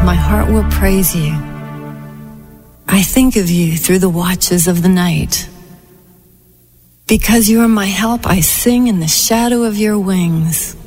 my heart will praise you. I think of you through the watches of the night. Because you are my help, I sing in the shadow of your wings.